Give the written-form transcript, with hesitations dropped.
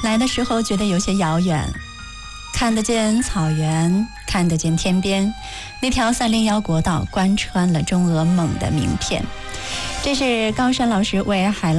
来的时候觉得有些遥远，看得见草原，看得见天边，那条301国道贯穿了中俄蒙的名片。这是高山老师为海浪